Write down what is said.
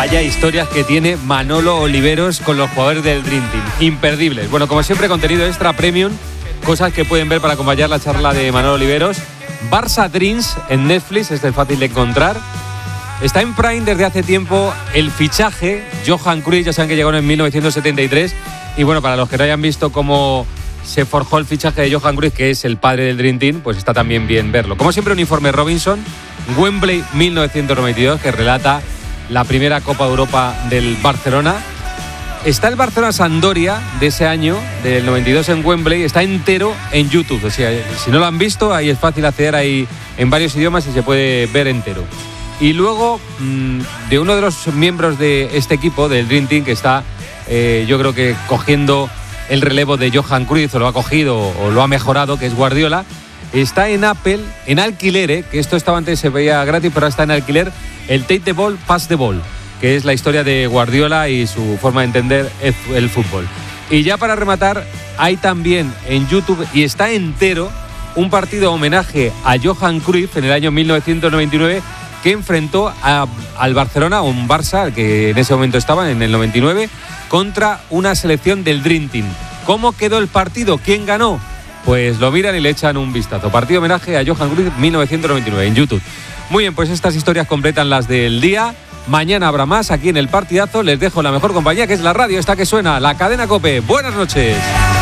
Vaya historias que tiene Manolo Oliveros con los jugadores del Dream Team. Imperdibles. Bueno, como siempre, contenido extra premium. Cosas que pueden ver para acompañar la charla de Manolo Oliveros. Barça Dreams en Netflix, este es fácil de encontrar. Está en Prime desde hace tiempo el fichaje. Johan Cruyff, ya saben que llegó en 1973. Y bueno, para los que no hayan visto cómo se forjó el fichaje de Johan Cruyff, que es el padre del Dream Team, pues está también bien verlo. Como siempre, un informe Robinson, Wembley 1992, que relata la primera Copa de Europa del Barcelona. Está el Barcelona-Sampdoria de ese año, del 92 en Wembley, está entero en YouTube. O sea, si no lo han visto, ahí es fácil acceder ahí en varios idiomas y se puede ver entero. Y luego, de uno de los miembros de este equipo, del Dream Team, que está, yo creo que cogiendo el relevo de Johan Cruyff, o lo ha cogido o lo ha mejorado, que es Guardiola, está en Apple, en alquiler, que esto estaba antes, se veía gratis, pero ahora está en alquiler, el Take the Ball, Pass the Ball, que es la historia de Guardiola y su forma de entender el fútbol. Y ya para rematar, hay también en YouTube, y está entero, un partido homenaje a Johan Cruyff en el año 1999, que enfrentó al Barcelona, o un Barça, que en ese momento estaba, en el 99, contra una selección del Dream Team. ¿Cómo quedó el partido? ¿Quién ganó? Pues lo miran y le echan un vistazo. Partido homenaje a Johan Cruyff 1999 en YouTube. Muy bien, pues estas historias completan las del día. Mañana habrá más aquí en El Partidazo. Les dejo la mejor compañía, que es la radio esta que suena, la cadena COPE. Buenas noches.